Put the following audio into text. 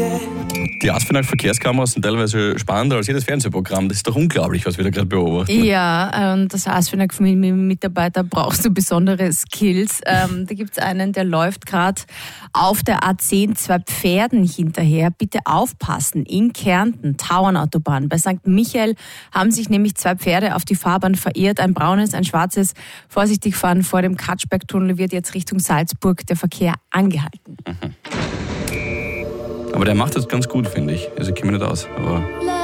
Die Asphenaer Verkehrskameras sind teilweise spannender als jedes Fernsehprogramm. Das ist doch unglaublich, was wir da gerade beobachten. Ja, und als Asphenaer-Mitarbeiter brauchst du besondere Skills. Da gibt es einen, der läuft gerade auf der A10 2 Pferden hinterher. Bitte aufpassen, in Kärnten, Tauernautobahn. Bei St. Michael haben sich nämlich 2 Pferde auf die Fahrbahn verirrt. Ein braunes, ein schwarzes. Vorsichtig fahren, vor dem Katschbergtunnel wird jetzt Richtung Salzburg der Verkehr angehalten. Aber der macht das ganz gut, finde ich. Also ich kenne mich nicht aus. Aber